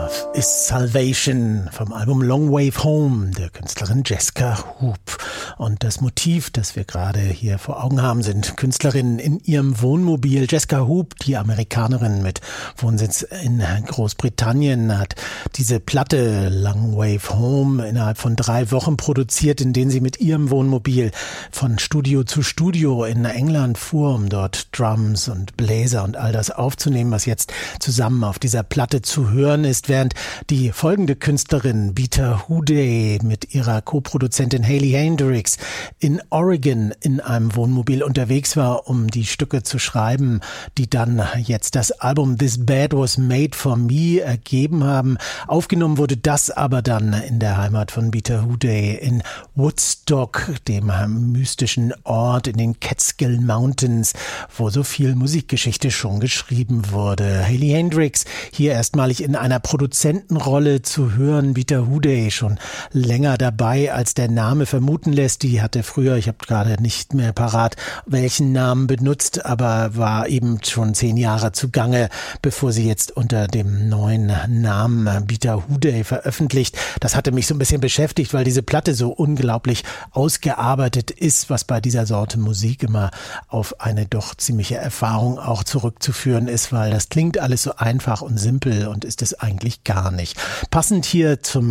Love is Salvation vom Album Long Wave Home der Künstlerin Jessica Hoop. Und das Motiv, das wir gerade hier vor Augen haben, sind Künstlerinnen in ihrem Wohnmobil. Jessica Hoop, die Amerikanerin mit Wohnsitz in Großbritannien, hat diese Platte Long Wave Home innerhalb von 3 Wochen produziert, in denen sie mit ihrem Wohnmobil von Studio zu Studio in England fuhr, um dort Drums und Bläser und all das aufzunehmen, was jetzt zusammen auf dieser Platte zu hören ist, während die folgende Künstlerin Beata Hooday mit ihrer Co-Produzentin Hayley Hendricks in Oregon in einem Wohnmobil unterwegs war, um die Stücke zu schreiben, die dann jetzt das Album This Bed Was Made For Me ergeben haben. Aufgenommen wurde das aber dann in der Heimat von Beata Hooday in Woodstock, dem mystischen Ort in den Catskill Mountains, wo so viel Musikgeschichte schon geschrieben wurde. Hayley Hendricks hier erstmalig in einer Produzentenrolle zu hören. Beata Hooday schon länger dabei, als der Name vermuten lässt. Die hatte früher, ich habe gerade nicht mehr parat, welchen Namen benutzt, aber war eben schon 10 Jahre zugange, bevor sie jetzt unter dem neuen Namen Beata Hooday veröffentlicht. Das hatte mich so ein bisschen beschäftigt, weil diese Platte so unglaublich ausgearbeitet ist, was bei dieser Sorte Musik immer auf eine doch ziemliche Erfahrung auch zurückzuführen ist, weil das klingt alles so einfach und simpel und ist es eigentlich gar nicht. Passend hier zum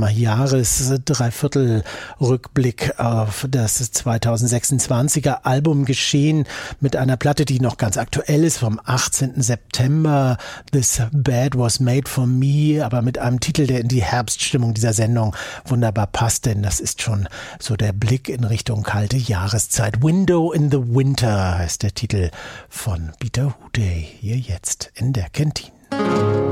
Jahres-Dreiviertel-Rückblick auf das 2026er Album geschehen mit einer Platte, die noch ganz aktuell ist, vom 18. September. This Bed Was Made For Me, aber mit einem Titel, der in die Herbststimmung dieser Sendung wunderbar passt, denn das ist schon so der Blick in Richtung kalte Jahreszeit. Window in the Winter heißt der Titel von Beata Hooday, hier jetzt in der Kantine.